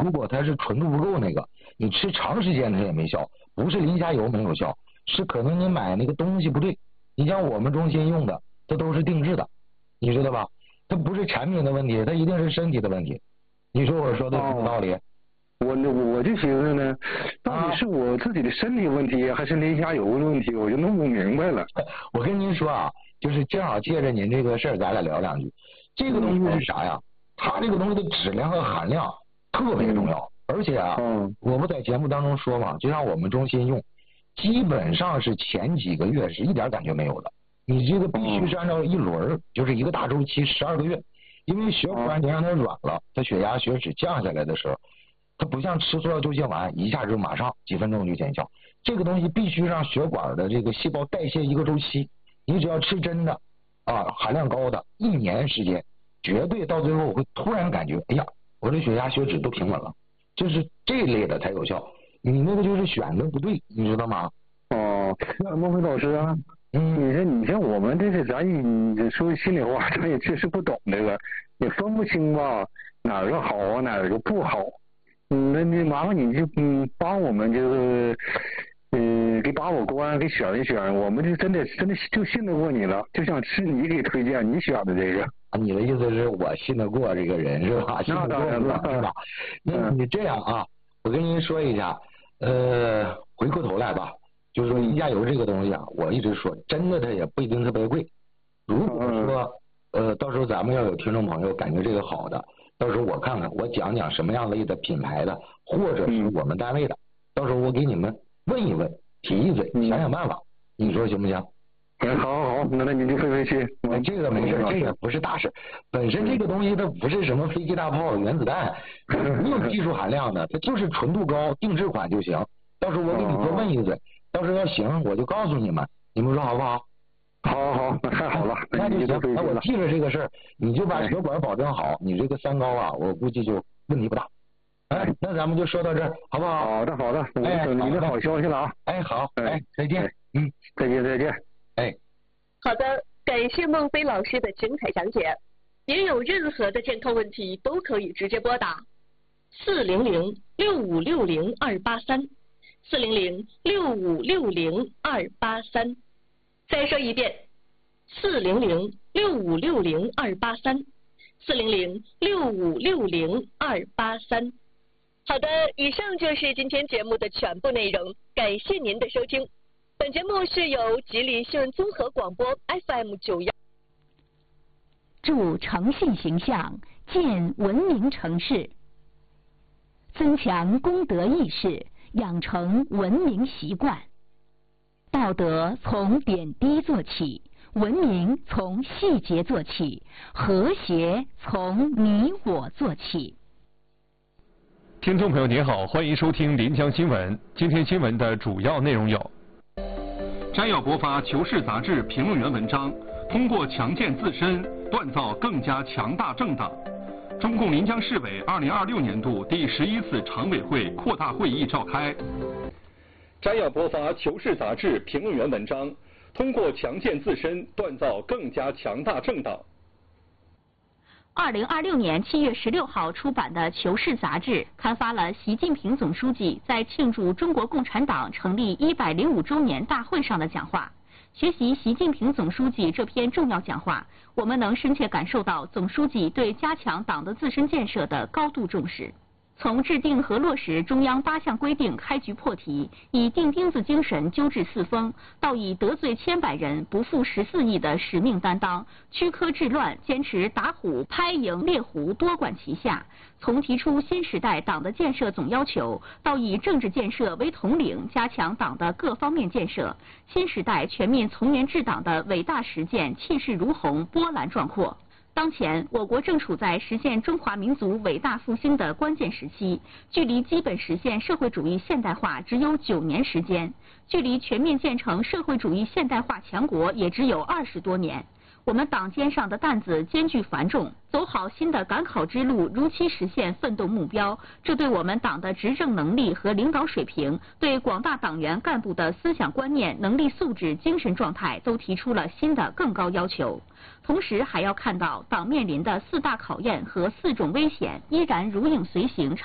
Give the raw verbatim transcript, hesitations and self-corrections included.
如果它是纯度不够那个，你吃长时间它也没效，不是磷虾油没有效，是可能你买那个东西不对。你像我们中心用的，它都是定制的，你知道吧？它不是产品的问题，它一定是身体的问题。你说我说的有没有道理？ 哦、我我就寻思呢，到底是我自己的身体问题，还是磷虾油的问题？我就弄不明白了。 我跟您说啊，就是正好借着您这个事儿，咱俩聊两句。这个东西是啥呀？它这个东西的质量和含量特别重要，而且啊， 嗯、 我不在节目当中说嘛，就像我们中心用，基本上是前几个月是一点感觉没有的。你这个必须是按照一轮，就是一个大周期，十二个月。因为血管你让它软了，它血压血脂降下来的时候，它不像吃塑料救心丸，一下就马上几分钟就见效。这个东西必须让血管的这个细胞代谢一个周期。你只要吃真的啊，含量高的，一年时间，绝对到最后我会突然感觉，哎呀，我这血压血脂都平稳了。就是这类的才有效。你那个就是选的不对，你知道吗？ 哦，那孟非老师啊。嗯，你说你像我们这是咱你说心里话，咱也确实不懂这个，也分不清吧哪个好啊，哪个不好。嗯，那你麻烦你就嗯帮我们这个嗯给把我关，给选一选，我们就真的真的就信得过你了，就想吃你给推荐你选的这个。 啊，你的意思是我信得过这个人是吧？信得过你是吧？那你这样啊，我跟您说一下，呃，回过头来吧。就是说磷虾油这个东西啊，我一直说真的它也不一定特别贵。如果说呃到时候咱们要有听众朋友感觉这个好的，到时候我看看我讲讲什么样类的品牌的，或者是我们单位的，到时候我给你们问一问，提一嘴，想想办法，你说行不行？ 嗯，好好好，那那你就费费心。 嗯，这个没事，这个不是大事。本身这个东西它不是什么飞机大炮、原子弹，没有技术含量的，它就是纯度高，定制款就行。到时候我给你多问一嘴。到时候要行，我就告诉你们，你们说好不好？ 好好好，那太好了， 那就行。那我记着这个事儿，你就把血管保证好，你这个三高啊，我估计就问题不大。哎，那咱们就说到这儿，好不好？ 好的，好的，我们等您的好消息了啊！ 哎，好，哎，再见，嗯， 再见，再见， 哎。 好的，感谢孟非老师的精彩讲解。您有任何的健康问题，都可以直接拨打四零零六五六零二八三。四零零六五六零二八三，再说一遍，四零零六五六零二八三，四零零六五六零二八三。好的，以上就是今天节目的全部内容，感谢您的收听。本节目是由吉林新闻综合广播 F M 九幺， 助诚信形象，建文明城市，增强公德意识。养成文明习惯，道德从点滴做起，文明从细节做起，和谐从你我做起。 听众朋友您好，欢迎收听临江新闻。今天新闻的主要内容有：摘要播发《求是》杂志评论员文章，通过强健自身，锻造更加强大政党。中共临江市委二零二六年度第十一次常委会扩大会议召开。摘要播发《求是》杂志评论员文章，通过强健自身，锻造更加强大政党。 二零二六年七月十六号出版的《求是》杂志刊发了习近平总书记在庆祝中国共产党成立一百零五周年大会上的讲话。学习习近平总书记这篇重要讲话，我们能深切感受到总书记对加强党的自身建设的高度重视。从制定和落实中央八项规定开局破题，以钉钉子精神纠治四风，到以得罪千百人不负十四亿的使命担当，驱科治乱，坚持打虎拍蝇猎狐多管齐下。从提出新时代党的建设总要求，到以政治建设为统领，加强党的各方面建设，新时代全面从严治党的伟大实践气势如虹，波澜壮阔。当前，我国正处在实现中华民族伟大复兴的关键时期，距离基本实现社会主义现代化只有九年时间，距离全面建成社会主义现代化强国也只有二十多年。我们党肩上的担子艰巨繁重，走好新的赶考之路，如期实现奋斗目标，这对我们党的执政能力和领导水平，对广大党员干部的思想观念、能力素质、精神状态，都提出了新的更高要求。同时，还要看到党面临的四大考验和四种危险依然如影随形。